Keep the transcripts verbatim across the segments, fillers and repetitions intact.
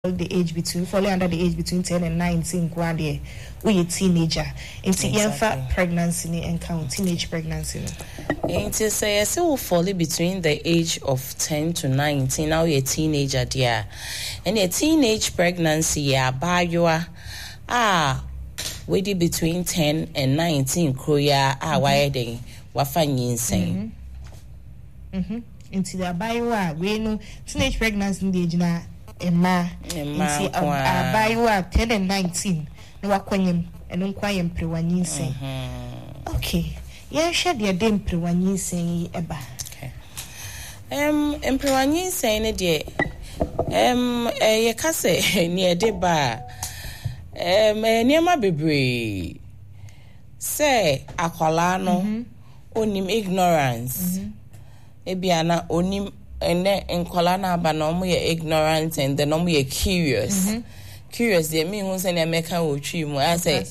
the age between falling under the age between ten and nineteen kwa de we a teenager into exactly. Pregnancy ni encounter teenage pregnancy into say I say will fall between the age of ten to nineteen now you're a teenager dear and a teenage pregnancy ya bayoa ah we did between ten and nineteen kroya ah why they wafanyin saying mhm into the bayoa we no teenage pregnancy the age na Emma, Emma, Abayu ten and nineteen. No, Aquanium and Unquiam Prewanin say. Okay, yeah, shed your dame Prewanin say, Eba. Um, and Prewanin saying a dear. Um, a casse near Deba. Um, near my baby. Say, Aqualano, onim ignorance. Ebiana, onim. And then in Kolana, but no more ignorant and then no more curious. Mm-hmm. Curious, they mean who's in America will treat me. I say,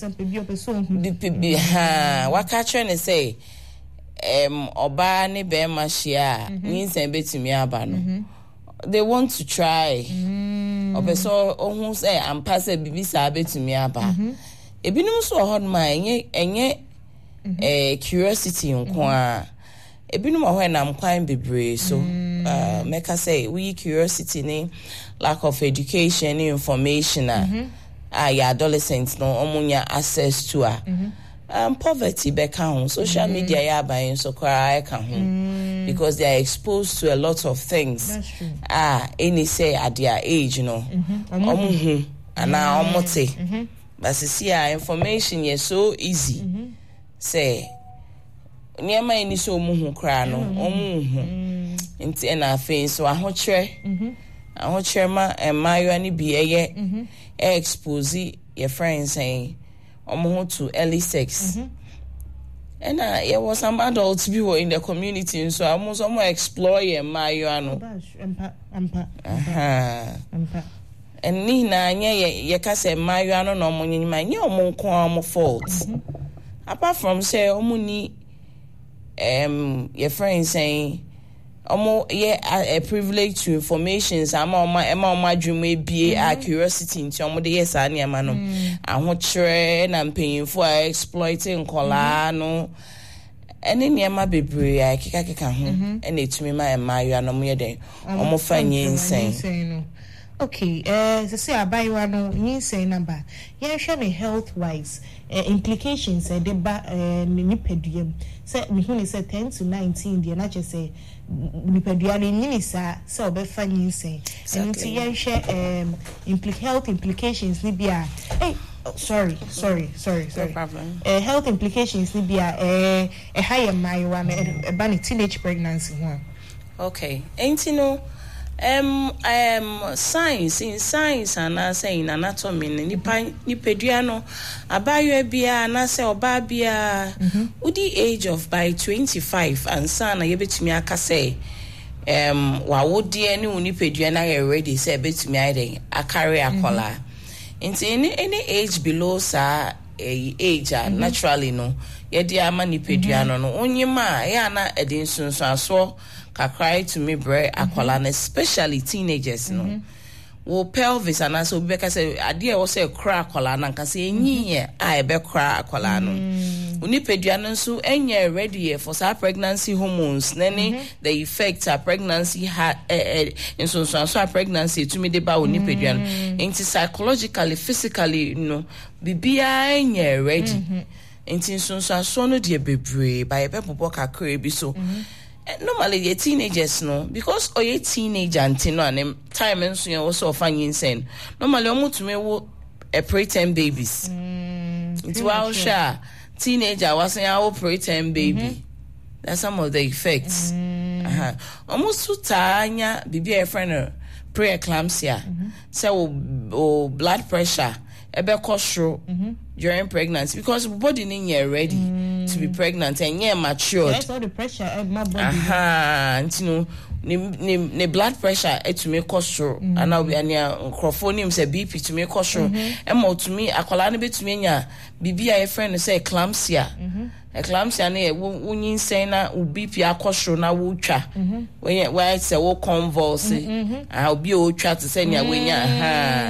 what catching is say, um, Obani Bemashia means a bit to me abano. They want to try. Or so, almost say, I'm passing Bibisa a bit to me about. A binum so hot mind, and yet a curiosity in Kwa. A binum when I'm quite be so. Uh, make I say we curiosity ni lack of education ni information mm-hmm. ah ya adolescents no omunya access to ah mm-hmm. um poverty back home social mm-hmm. media ya buying so cry can home because they are exposed to a lot of things. That's true. Ah any say at their age you know omuhu ana omote but see ah information is so easy mm-hmm. say niema any so omuhu kra no omuhu inti na afi so ahochre mhm ahochre ma emayo ani bi eye mhm expose your friends saying omo to early sex mhm and uh, there was some adults people in the community so almost almost explore your mayo ano ampa ampa aha ampa and ni na nye ye ka say mayo ano no omo nyima nye omo nko omo fault apart from say omo ni um your friends saying omo yeah a privilege to information sama oma ema oma dwuma bie a curiosity nti omo de yes ani ama no ahokyere na mpanyinfo a exploiting kola no ene niema bebre a keka keka ho ene etumi ma emayo no mo ye den omo fa nyensen. Okay, uh, so say abayiwa no nyensen number yeah share me health wise uh, implications uh, de ba uh, ni pediem say me hu ni say ten to nineteen de na che say nipadua ni nyini sa so obefa nyinsen and nti yen share um impli- health implications ni bia hey oh, sorry sorry sorry sorry no problem uh, health implications ni bia eh eh higher my one e ba ni teenage pregnancy ho. Okay enti no um um science in science and in anatomy nipa nipadua no abayo bia na say oba bia with the age of by twenty-five and sana ye betumi aka say um wa wodi ani nipadua na ready say betumi ide akare akola into any any age below sa age uh, naturally no ye dia ama nipadua no no onyima ya na edin sunsun aso kakrai to me bre akola mm-hmm. especially teenagers no mm-hmm. wo pelvis and so be ka say ade wo say kra akola na nka say enyiye a be kra akola no unipedua no so enye ready for sa pregnancy hormones nene mm-hmm. the effect of pregnancy ha eh, eh, in so so so pregnancy to me de ba unipedua no into psychologically physically you know bibia enye ready mm-hmm. into so so so no de bebre ba e be bobo kakra bi so mm-hmm. Normally, the teenagers no because or a teenager until no time and so you also find insane. Normally, almost to me wo a preterm babies. Mm, it's wow, sure. Teenager was saying our preterm baby. Mm-hmm. That's some of the effects. Mm. Uh-huh. Almost to tanya baby a friend preeclampsia. Mm-hmm. So oh, blood pressure. Ebe kosho mm-hmm. during pregnancy because body in ready mm. to be pregnant and yeah matured. Yes, all the pressure of my body. Aha, and you know ne ne ne blood pressure etumi kɔ soro ana obi ania nkrofo nim sɛ B P tumi kɔ soro ɛma otumi akwala ne betumi nya bibi a yɛfrɛ no sɛ eclampsia eclampsia ne wonyin sɛn na B P akɔ soro na wotwa when why sɛ wo convulse ah obi o twa te sɛ nya wenya ha